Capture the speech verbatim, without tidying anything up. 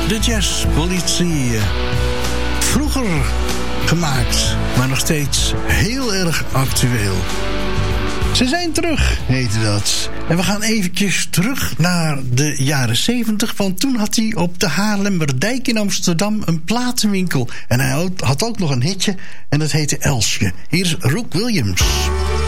De jazzpolitie. Vroeger gemaakt, maar nog steeds heel erg actueel. Ze zijn terug, heette dat. En we gaan eventjes terug naar de jaren zeventig. Want toen had hij op de Haarlemmerdijk in Amsterdam een platenwinkel. En hij had ook nog een hitje en dat heette Elsje. Hier is Rook Williams.